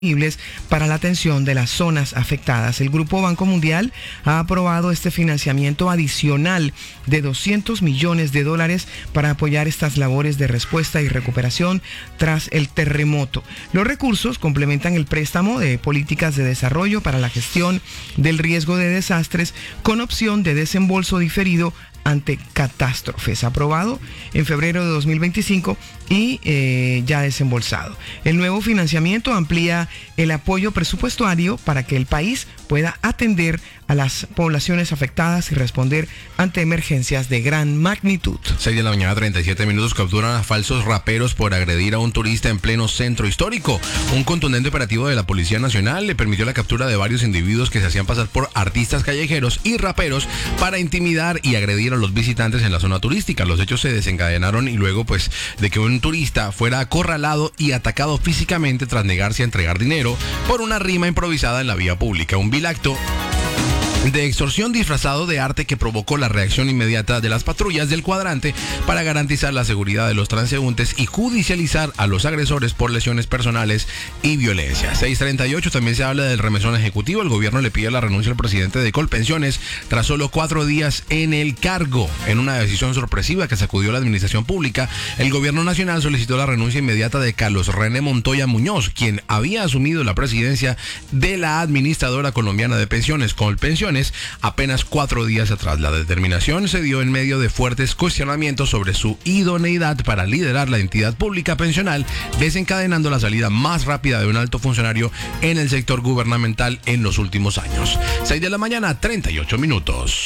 para la atención de las zonas afectadas. El Grupo Banco Mundial ha aprobado este financiamiento adicional de $200 millones para apoyar estas labores de respuesta y recuperación tras el terremoto. Los recursos complementan el préstamo de políticas de desarrollo para la gestión del riesgo de desastres con opción de desembolso diferido ante catástrofes, aprobado en febrero de 2025 y ya desembolsado. El nuevo financiamiento amplía el apoyo presupuestario para que el país pueda atender a las poblaciones afectadas y responder ante emergencias de gran magnitud. 6:37 a.m, capturan a falsos raperos por agredir a un turista en pleno centro histórico. Un contundente operativo de la Policía Nacional le permitió la captura de varios individuos que se hacían pasar por artistas callejeros y raperos para intimidar y agredir a los visitantes en la zona turística. Los hechos se desencadenaron y luego de que un turista fuera acorralado y atacado físicamente tras negarse a entregar dinero por una rima improvisada en la vía pública. Un vil acto de extorsión disfrazado de arte que provocó la reacción inmediata de las patrullas del cuadrante para garantizar la seguridad de los transeúntes y judicializar a los agresores por lesiones personales y violencia. 6:38, también se habla del remesón ejecutivo. El gobierno le pide la renuncia al presidente de Colpensiones tras solo 4 días en el cargo. En una decisión sorpresiva que sacudió la administración pública, el gobierno nacional solicitó la renuncia inmediata de Carlos René Montoya Muñoz, quien había asumido la presidencia de la administradora colombiana de pensiones, Colpensiones, apenas 4 días atrás. La determinación se dio en medio de fuertes cuestionamientos sobre su idoneidad para liderar la entidad pública pensional, desencadenando la salida más rápida de un alto funcionario en el sector gubernamental en los últimos años. 6:38 a.m.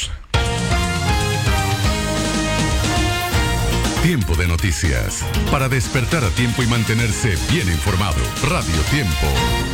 Tiempo de noticias. Para despertar a tiempo y mantenerse bien informado. Radio Tiempo.